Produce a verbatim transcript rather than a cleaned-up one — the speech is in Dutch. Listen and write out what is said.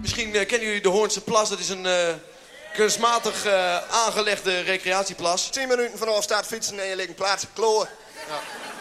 Misschien uh, kennen jullie de Hoornse Plas. Dat is een uh, kunstmatig uh, aangelegde recreatieplas. tien minuten vanaf staat fietsen en je ligt plat, kloor. Ja.